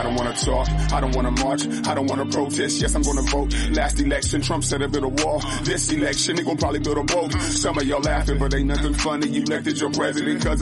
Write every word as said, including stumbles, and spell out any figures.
I don't wanna talk, I don't wanna march, I don't wanna protest, yes I'm gonna vote. Last election, Trump said to build a wall. This election, they gon' probably build a boat. Some of y'all laughing, but ain't nothing funny. You elected your president cause